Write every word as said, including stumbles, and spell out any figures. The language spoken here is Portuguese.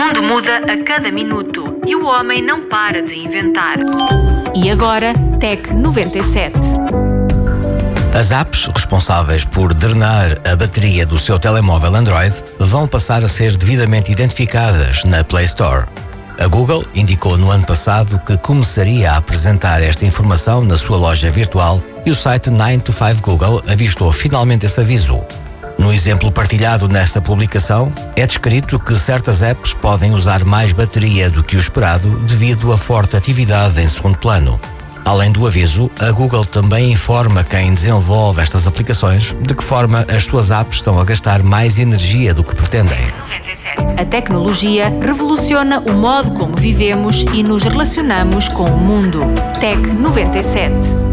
mundo muda a cada minuto e o homem não para de inventar. E agora, Tec noventa e sete. As apps responsáveis por drenar a bateria do seu telemóvel Android vão passar a ser devidamente identificadas na Play Store. A Google indicou no ano passado que começaria a apresentar esta informação na sua loja virtual e o site nove to five Google avistou finalmente esse aviso. No exemplo partilhado nesta publicação, é descrito que certas apps podem usar mais bateria do que o esperado devido à forte atividade em segundo plano. Além do aviso, a Google também informa quem desenvolve estas aplicações de que forma as suas apps estão a gastar mais energia do que pretendem. A tecnologia revoluciona o modo como vivemos e nos relacionamos com o mundo. Tec noventa e sete.